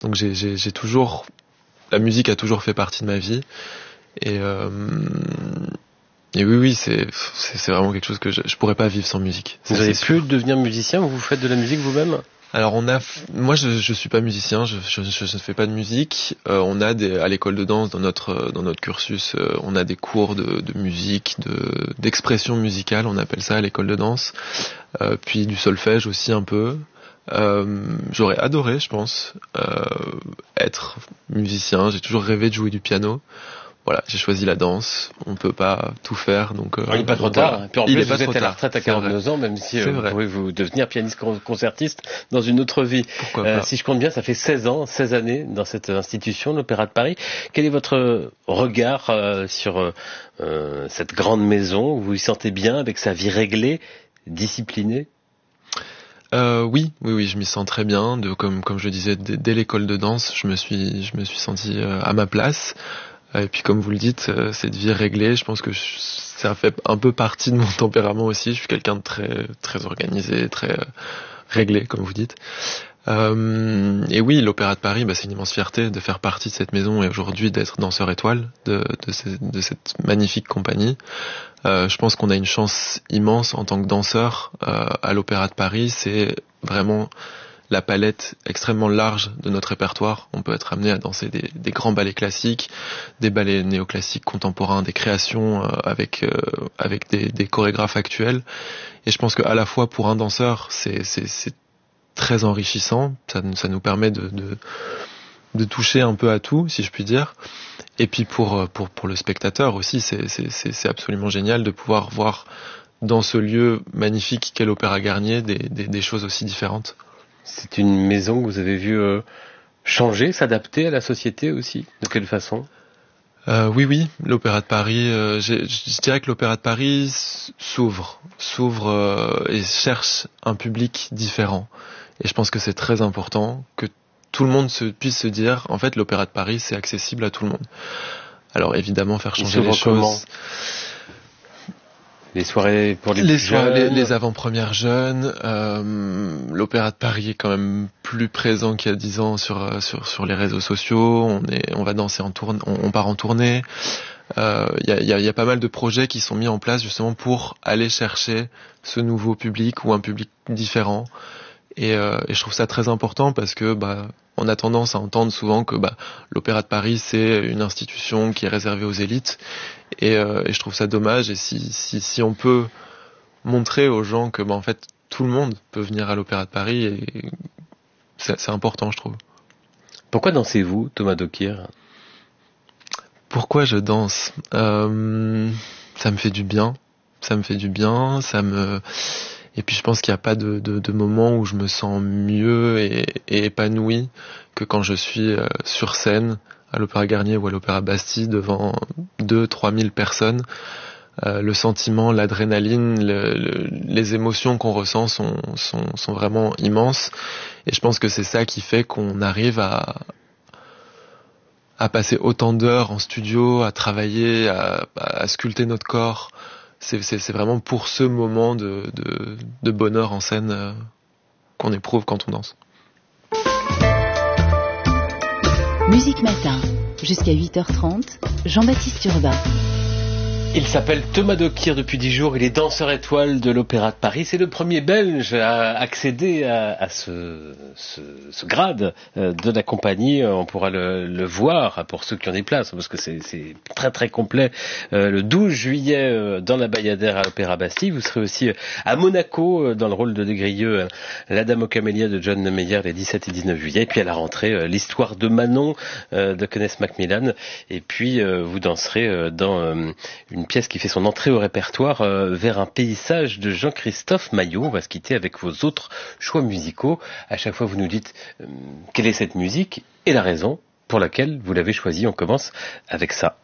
Donc j'ai toujours, la musique a toujours fait partie de ma vie. Et oui, c'est vraiment quelque chose que je pourrais pas vivre sans musique. Vous avez pu devenir musicien ou vous faites de la musique vous-même? Alors moi je suis pas musicien, je ne fais pas de musique. On a à l'école de danse dans notre cursus, on a des cours de musique, d'expression musicale, on appelle ça à l'école de danse. Puis du solfège aussi un peu. J'aurais adoré, je pense, être musicien. J'ai toujours rêvé de jouer du piano. Voilà, j'ai choisi la danse. On peut pas tout faire, donc. Il n'est pas trop tard. Voilà. Puis en plus, vous êtes à la retraite à 42 ans, même si vous vrai. pouvez vous devenir pianiste concertiste dans une autre vie. Pourquoi pas. Si je compte bien, ça fait 16 années dans cette institution, l'Opéra de Paris. Quel est votre regard sur cette grande maison? Vous vous sentez bien avec sa vie réglée, disciplinée? Oui, je m'y sens très bien. Comme je le disais, dès l'école de danse, je me suis senti à ma place. Et puis comme vous le dites, cette vie réglée, je pense que ça fait un peu partie de mon tempérament aussi. Je suis quelqu'un de très très organisé, très réglé, comme vous dites. Et oui, l'Opéra de Paris, c'est une immense fierté de faire partie de cette maison et aujourd'hui d'être danseur étoile de cette magnifique compagnie. Je pense qu'on a une chance immense en tant que danseur à l'Opéra de Paris. C'est vraiment la palette extrêmement large de notre répertoire. On peut être amené à danser des grands ballets classiques, des ballets néoclassiques contemporains, des créations avec des chorégraphes actuels. Et je pense qu'à la fois pour un danseur, c'est très enrichissant. Ça nous permet de toucher un peu à tout, si je puis dire. Et puis pour le spectateur aussi, c'est absolument génial de pouvoir voir dans ce lieu magnifique qu'est l'Opéra Garnier des choses aussi différentes. C'est une maison que vous avez vue changer, s'adapter à la société aussi. De quelle façon? Oui, l'Opéra de Paris. Je dirais que l'Opéra de Paris s'ouvre et cherche un public différent. Et je pense que c'est très important que tout le monde puisse se dire, en fait, l'Opéra de Paris, c'est accessible à tout le monde. Alors évidemment, faire changer les choses. Les soirées pour les jeunes. Les avant-premières jeunes. L'Opéra de Paris est quand même plus présent qu'il y a 10 ans sur les réseaux sociaux. On va danser en tournée, on part en tournée. Il y a pas mal de projets qui sont mis en place justement pour aller chercher ce nouveau public ou un public différent. Et je trouve ça très important parce que on a tendance à entendre souvent que l'Opéra de Paris c'est une institution qui est réservée aux élites et je trouve ça dommage. Et si on peut montrer aux gens que en fait tout le monde peut venir à l'Opéra de Paris, et c'est important, je trouve. Pourquoi dansez-vous, Thomas Dokir? Pourquoi je danse? Ça me fait du bien. Et puis je pense qu'il n'y a pas de moment où je me sens mieux et épanoui que quand je suis sur scène à l'Opéra Garnier ou à l'Opéra Bastille devant 2-3 000 personnes. Le sentiment, l'adrénaline, les émotions qu'on ressent sont vraiment immenses. Et je pense que c'est ça qui fait qu'on arrive à passer autant d'heures en studio, à travailler, à sculpter notre corps. C'est vraiment pour ce moment de bonheur en scène qu'on éprouve quand on danse. Musique Matin, jusqu'à 8h30, Jean-Baptiste Urbain. Il s'appelle Thomas Dokir depuis 10 jours, il est danseur étoile de l'Opéra de Paris. C'est le premier Belge à accéder à ce grade de la compagnie. On pourra le voir pour ceux qui ont des places, parce que c'est très très complet. Le 12 juillet dans la Bayadère à l'Opéra Bastille. Vous serez aussi à Monaco dans le rôle de Desgrieux, La Dame aux Camélias de John Meyer les 17 et 19 juillet. Et puis à la rentrée, l'histoire de Manon de Kenneth Macmillan. Et puis vous danserez dans une pièce qui fait son entrée au répertoire vers un paysage de Jean-Christophe Maillot. On va se quitter avec vos autres choix musicaux. À chaque fois, vous nous dites quelle est cette musique et la raison pour laquelle vous l'avez choisie. On commence avec ça.